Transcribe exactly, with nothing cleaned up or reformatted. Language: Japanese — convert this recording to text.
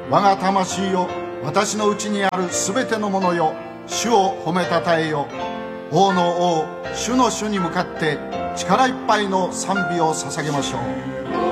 我が魂よ、私のうちにあるすべてのものよ、主を褒めたたえよ。王の王、主の主に向かって力いっぱいの賛美を捧げましょう。